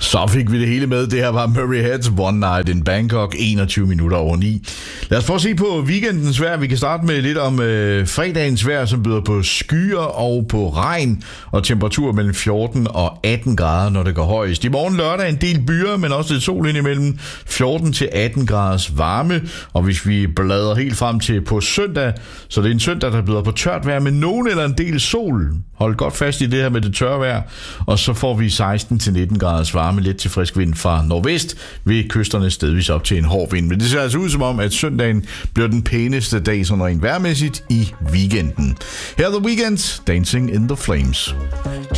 Så fik vi det hele med. Det her var Murray Heads One Night in Bangkok, 21 minutter over 9. Lad os prøve at se på weekendens vejr. Vi kan starte med lidt om fredagens vejr, som byder på skyer og på regn, og temperatur mellem 14 og 18 grader, når det går højst. I morgen lørdag en del byer, men også lidt sol indimellem, 14 til 18 graders varme. Og hvis vi bladrer helt frem til på søndag, så det er en søndag, der byder på tørt vejr med nogen eller en del sol. Hold godt fast i det her med det tørre vejr, og så får vi 16 til 19 graders varme, lidt til frisk vind fra nordvest, ved kysterne stedvis op til en hård vind. Men det ser altså ud som om, at søndagen bliver den pæneste dag, sådan rent vejrmæssigt, i weekenden. Her er The Weeknd, Dancing in the Flames.